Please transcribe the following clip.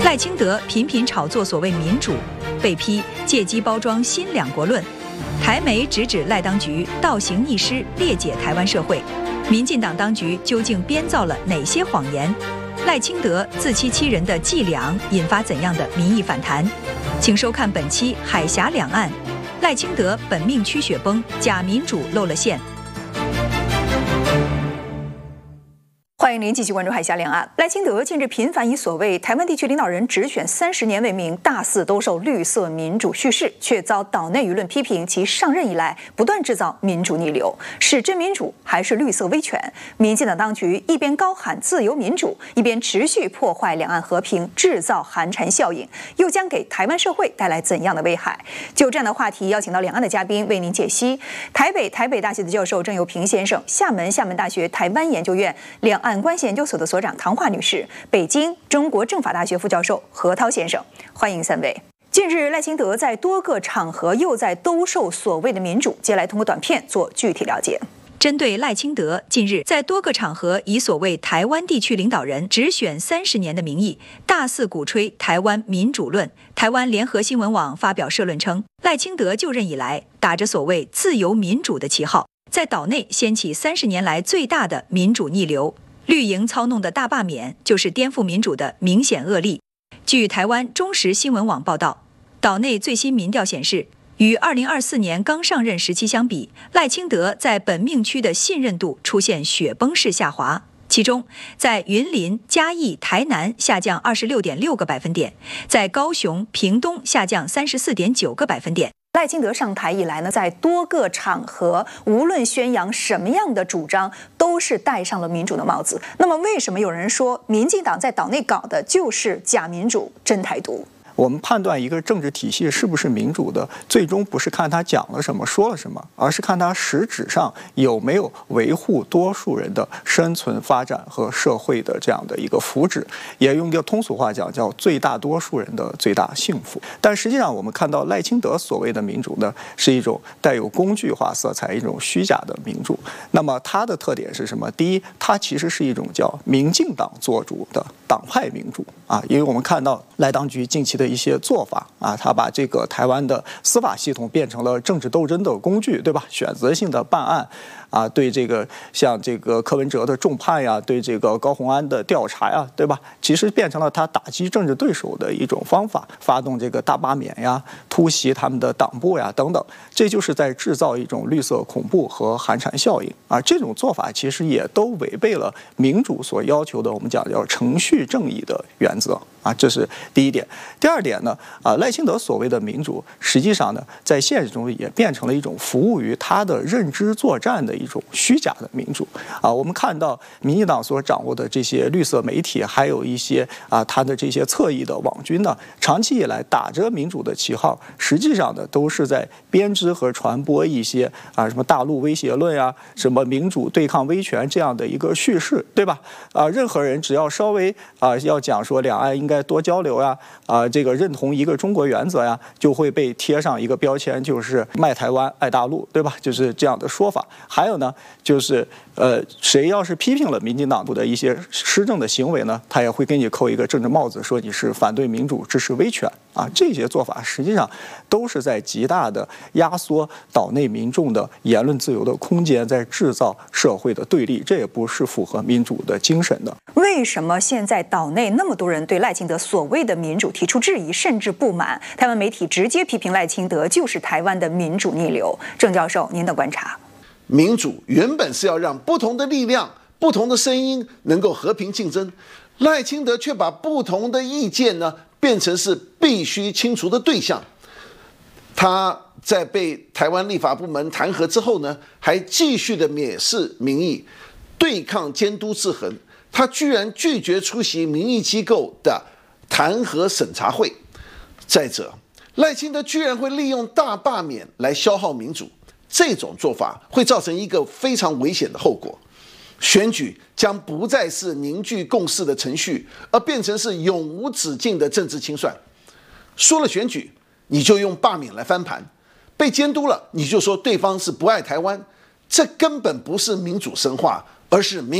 赖清德频频炒作所谓民主，被批借机包装新两国论。台媒直指赖当局倒行逆施，裂解台湾社会。民进党当局究竟编造了哪些谎言？赖清德自欺欺人的伎俩引发怎样的民意反弹？请收看本期《海峡两岸》，赖清德本命区雪崩，假民主露了馅。欢迎您继续关注《海峡两岸》。赖清德近日频繁以所谓台湾地区领导人直选30年为名，大肆兜售绿色民主叙事，却遭岛内舆论批评其上任以来不断制造民主逆流，是真民主还是绿色威权？民进党当局一边高喊自由民主，一边持续破坏两岸和平，制造寒蝉效应，又将给台湾社会带来怎样的危害？就这样的话题，邀请到两岸的嘉宾为您解析。台北大学的教授郑佑平先生，厦门大学台湾研究院两岸关系研究所的所长唐华女士，北京中国政法大学副教授何涛先生，欢迎三位。近日，赖清德在多个场合又在兜售所谓的民主，接下来通过短片做具体了解。针对赖清德近日在多个场合以所谓台湾地区领导人直选30年的名义，大肆鼓吹台湾民主论，台湾联合新闻网发表社论称，赖清德就任以来，打着所谓自由民主的旗号，在岛内掀起30年来最大的民主逆流。绿营操弄的大罢免就是颠覆民主的明显恶例。据台湾中时新闻网报道，岛内最新民调显示，与2024年刚上任时期相比，赖清德在本命区的信任度出现雪崩式下滑。其中，在云林、嘉义、台南下降26.6个百分点，在高雄、屏东下降34.9个百分点。赖清德上台以来呢，在多个场合，无论宣扬什么样的主张，都是戴上了民主的帽子。那么，为什么有人说民进党在岛内搞的就是假民主、真台独？ 我们判断一个政治体系是不是民主的，最终不是看他讲了什么、说了什么，而是看他实质上有没有维护多数人的生存、发展和社会的这样的一个福祉。也用一个通俗话讲，叫最大多数人的最大幸福。但实际上，我们看到赖清德所谓的民主呢，是一种带有工具化色彩、一种虚假的民主。那么它的特点是什么？第一，它其实是一种叫民进党做主的党派民主啊，因为我们看到赖当局近期的一些做法啊，他把这个台湾的司法系统变成了政治斗争的工具，对吧？选择性的办案啊，对这个像这个柯文哲的重判呀，对这个高虹安的调查呀，对吧？其实变成了他打击政治对手的一种方法，发动这个大罢免呀，突袭他们的党部呀等等，这就是在制造一种绿色恐怖和寒蝉效应啊。这种做法其实也都违背了民主所要求的我们讲叫程序正义的原则啊，这是第一点。第二点呢，赖清德所谓的民主，实际上呢，在现实中也变成了一种服务于他的认知作战的一种虚假的民主啊。我们看到民进党所掌握的这些绿色媒体，还有一些他的这些侧翼的网军呢，长期以来打着民主的旗号，实际上呢，都是在编织和传播一些什么大陆威胁论啊，什么民主对抗威权这样的一个叙事，对吧？任何人只要稍微要讲说两岸应该多交流呀，这个认同一个中国原则呀，就会被贴上一个标签，就是卖台湾爱大陆，对吧？就是这样的说法。还有呢，就是谁要是批评了民进党的一些施政的行为呢，他也会给你扣一个政治帽子，说你是反对民主、支持威权啊。这些做法实际上都是在极大的压缩岛内民众的言论自由的空间，在制造社会的对立，这也不是符合民主的精神的。 为什么现在岛内那么多人对赖清德所谓的民主提出质疑，甚至不满？台湾媒体直接批评赖清德就是台湾的民主逆流。郑教授，您的观察？ 民主原本是要让不同的力量、不同的声音能够和平竞争，赖清德却把不同的意见呢变成是必须清除的对象。他在被台湾立法部门弹劾之后呢，还继续的蔑视民意，对抗监督制衡。他居然拒绝出席民意机构的弹劾审查会。再者，赖清德居然会利用大罢免来消耗民主，这种做法会造成一个非常危险的后果。选举将不再是凝聚共识的程序，而变成是永无止境的政治清算。输了选举，你就用罢免来翻盘；被监督了，你就说对方是不爱台湾。这根本不是民主深化，而是民